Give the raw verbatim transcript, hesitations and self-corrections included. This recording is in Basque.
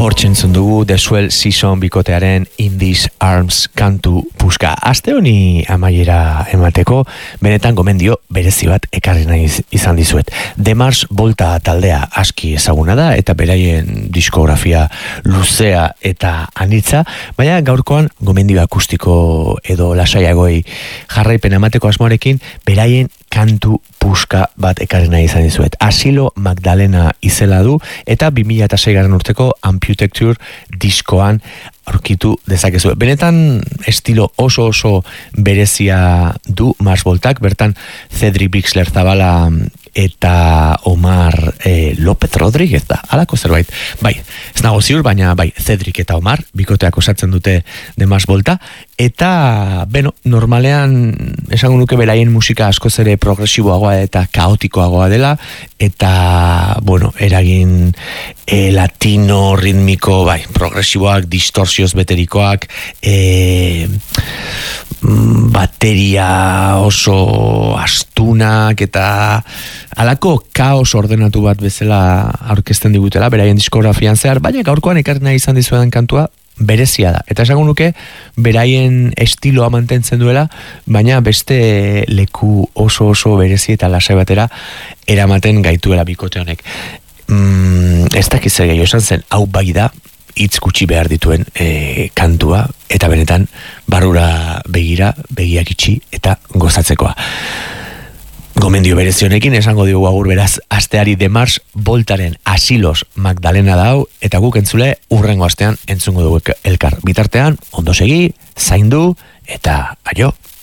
Hortzen dugu The Swell Season bikotearen In These Arms kantu puska. Aste honi amaiera emateko, benetan gomendio berezi bat ekarri nahi izan dizuet. The Mars Volta taldea aski ezaguna da, eta beraien diskografia luzea eta anitza, baina gaurkoan gomendio akustiko edo lasaiagoi jarraipen emateko asmoarekin, beraien kantu puska bat ekarri nahi izan dizuet. Asilo Magdalena izela du, eta bi mila sei urteko Amputecture diskoan aurkitu dezakezu. Benetan estilo oso oso berezia du Mars Voltak, bertan Cedric Bixler Zabala eta Omar eh, López Rodríguez da, alako zerbait. Bai, ez nago ziur, baina bai, Cedric eta Omar bikoteak osatzen dute de Mars Volta, eta, beno, normalean esango nuke beraien musika askoz ere progresiboagoa eta kaotikoagoa dela, eta, bueno, eragin e, latino, ritmiko, bai, progresiboak, distorsioz beterikoak, e, bateria oso astunak, eta halako kaos ordenatu bat bezala aurkezten digutela, beraien diskografian zehar, baina gaurkoan ekarri nahi izan dizuetan kantua, berezia da. Eta esango nuke, beraien estiloa mantentzen duela, baina beste leku oso oso berezi eta lasai batera eramaten gaituela bikote honek. Mm, ez dakiz zer gehiago esan zen, hau bai da, hitz gutxi behar dituen e, kantua, eta benetan barrura begira, begiak itxi eta gozatzekoa. Gomendio berezionekin esango diogu agur beraz asteari The Mars Voltaren Asilos Magdalena dau, eta guk entzule urrengo astean entzungo dugu elkar. Bitartean, ondo segi, zaindu, eta aio!